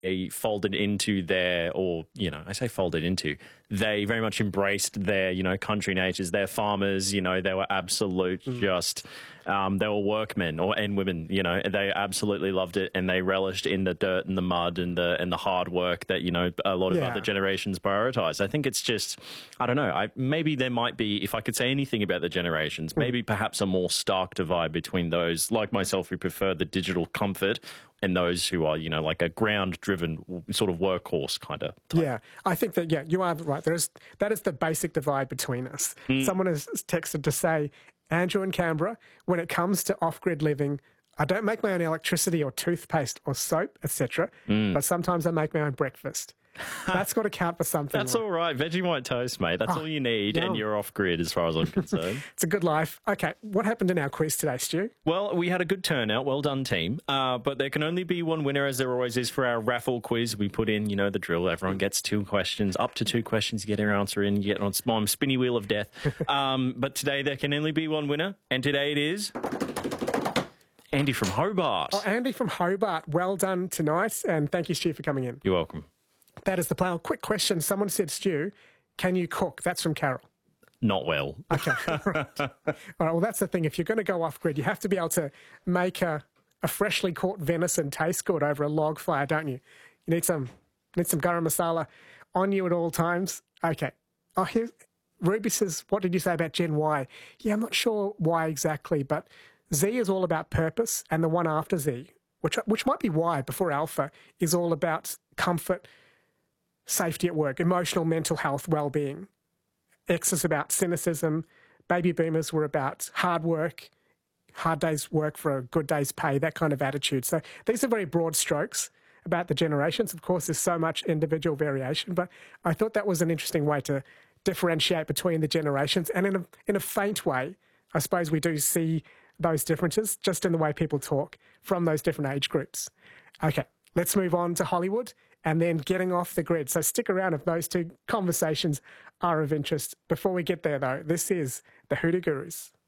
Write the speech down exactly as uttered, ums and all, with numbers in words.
they folded into their, or, you know, I say folded into, they very much embraced their, you know, country natures. They're farmers, you know, they were absolute mm. just, um, they were workmen or and women, you know, they absolutely loved it, and they relished in the dirt and the mud and the and the hard work that, you know, a lot of yeah. other generations prioritize. I think it's just, I don't know, I, maybe there might be, if I could say anything about the generations, maybe mm. perhaps a more stark divide between those like myself who prefer the digital comfort and those who are, you know, like a ground-driven sort of workhorse kind of type. Yeah, I think that, yeah, you are right. There is, that is the basic divide between us. Mm. Someone has texted to say, Andrew in Canberra, when it comes to off-grid living, I don't make my own electricity or toothpaste or soap, et cetera, mm. but sometimes I make my own breakfast. That's got to count for something. That's right? all right. Vegemite toast, mate. That's oh, all you need, yum. And you're off-grid as far as I'm concerned. It's a good life. Okay, what happened in our quiz today, Stu? Well, we had a good turnout. Well done, team. Uh, but there can only be one winner, as there always is for our raffle quiz. We put in, you know, the drill. Everyone gets two questions. Up to two questions, you get your answer in. You get on my spinny wheel of death. Um, but today there can only be one winner, and today it is Andy from Hobart. Oh, Andy from Hobart. Well done tonight, and thank you, Stu, for coming in. You're welcome. That is the plan. Quick question. Someone said, Stu, can you cook? That's from Carol. Not well. Okay. All right. All right. Well, that's the thing. If you're going to go off-grid, you have to be able to make a, a freshly caught venison taste good over a log fire, don't you? You need some need some garam masala on you at all times. Okay. Oh, here, Ruby says, what did you say about Gen Y? Yeah, I'm not sure why exactly, but Z is all about purpose, and the one after Z, which which might be Y before Alpha, is all about comfort, safety at work, emotional, mental health, well-being. X is about cynicism. Baby boomers were about hard work, hard day's work for a good day's pay, that kind of attitude. So these are very broad strokes about the generations. Of course, there's so much individual variation, but I thought that was an interesting way to differentiate between the generations. And in a, in a faint way, I suppose we do see those differences just in the way people talk from those different age groups. Okay, let's move on to Hollywood and then getting off the grid. So stick around if those two conversations are of interest. Before we get there, though, this is the Hoodoo Gurus.